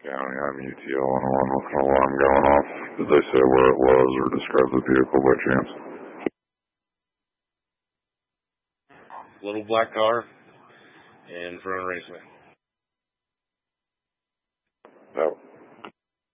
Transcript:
County. I'm UTL 101 with an alarm going off. Did they say where it was or describe the vehicle by chance? Little black car in front of Raceway. That